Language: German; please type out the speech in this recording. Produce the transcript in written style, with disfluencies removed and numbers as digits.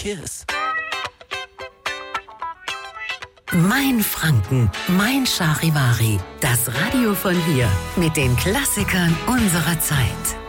Kiss. Mein Franken, mein Charivari. Das Radio von hier mit den Klassikern unserer Zeit.